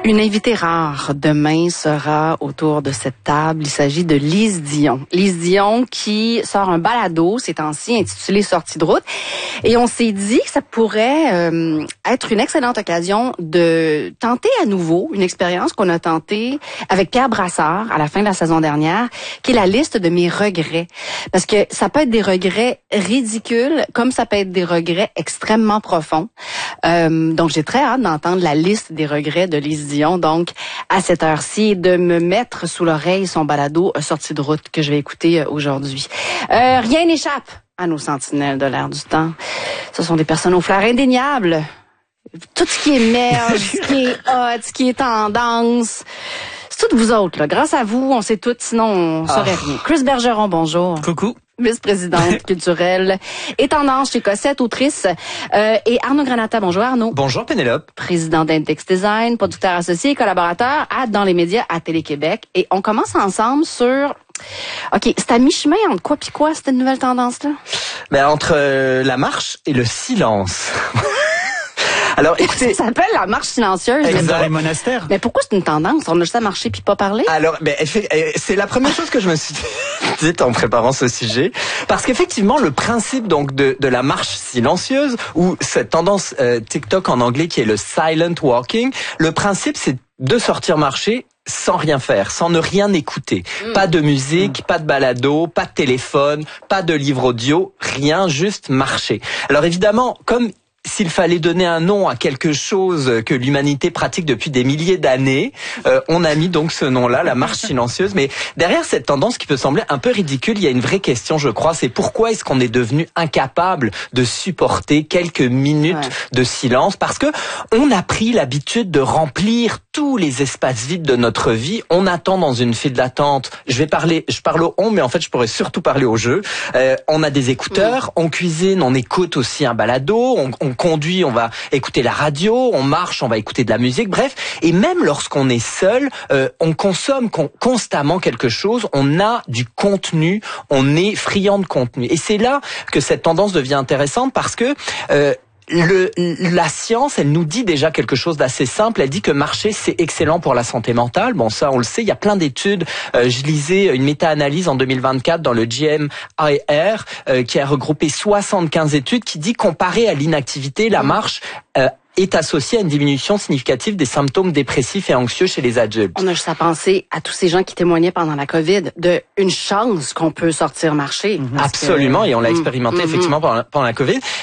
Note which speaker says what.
Speaker 1: Une invitée rare demain sera autour de cette table. Il s'agit de Lise Dion. Lise Dion qui sort un balado ces temps-ci intitulé Sortie de route. Et on s'est dit que ça pourrait être une excellente occasion de tenter à nouveau une expérience qu'on a tentée avec Pierre Brassard à la fin de la saison dernière, qui est la liste de mes regrets. Parce que ça peut être des regrets ridicules, comme ça peut être des regrets extrêmement profonds. Donc j'ai très hâte d'entendre la liste des regrets de Lise Dion. Donc, à cette heure-ci, de me mettre sous l'oreille son balado Sortie de route que je vais écouter aujourd'hui. Rien n'échappe à nos sentinelles de l'air du temps. Ce sont des personnes au flair indéniable. Tout ce qui émerge, ce qui est hot, ce qui est tendance. C'est toutes vous autres, là. Grâce à vous, on sait tout, sinon on saurait rien. Chris Bergeron, bonjour.
Speaker 2: Coucou.
Speaker 1: Vice-présidente culturelle et tendance chez Cossette, autrice. Et Arnaud Granata, bonjour Arnaud.
Speaker 2: Bonjour Pénélope.
Speaker 1: Président d'Index Design, producteur associé et collaborateur à Dans les médias à Télé-Québec. Et on commence ensemble sur... OK, c'est à mi-chemin entre quoi puis quoi, cette nouvelle tendance-là?
Speaker 2: Ben, entre la marche et le silence. Alors, écoutez,
Speaker 1: ça s'appelle la marche silencieuse.
Speaker 2: Dans les monastères.
Speaker 1: Mais pourquoi c'est une tendance? On a juste à marcher puis pas parler?
Speaker 2: Alors, c'est la première chose que je me suis dit en préparant ce sujet. Parce qu'effectivement, le principe donc de la marche silencieuse, ou cette tendance TikTok en anglais qui est le silent walking, le principe c'est de sortir marcher sans rien faire, sans ne rien écouter. Pas de musique, pas de balado, pas de téléphone, pas de livre audio, rien, juste marcher. Alors évidemment, comme s'il fallait donner un nom à quelque chose que l'humanité pratique depuis des milliers d'années, on a mis donc ce nom-là, la marche silencieuse. Mais derrière cette tendance qui peut sembler un peu ridicule, il y a une vraie question, je crois, c'est pourquoi est-ce qu'on est devenu incapable de supporter quelques minutes de silence? Parce que on a pris l'habitude de remplir tous les espaces vides de notre vie. On attend dans une file d'attente. Je parle au on, mais en fait, je pourrais surtout parler au jeu. On a des écouteurs, on cuisine, on écoute aussi un balado, on conduit, on va écouter la radio, on marche, on va écouter de la musique, bref. Et même lorsqu'on est seul, on consomme constamment quelque chose, on a du contenu, on est friand de contenu. Et c'est là que cette tendance devient intéressante parce que la science, elle nous dit déjà quelque chose d'assez simple. Elle dit que marcher, c'est excellent pour la santé mentale. Bon, ça, on le sait. Il y a plein d'études. Je lisais une méta-analyse en 2024 dans le JMIR qui a regroupé 75 études qui dit, comparé à l'inactivité, la marche est associée à une diminution significative des symptômes dépressifs et anxieux chez les adultes.
Speaker 1: On a juste à penser à tous ces gens qui témoignaient pendant la COVID de une chance qu'on peut sortir marcher.
Speaker 2: Absolument, et on l'a expérimenté effectivement pendant la COVID.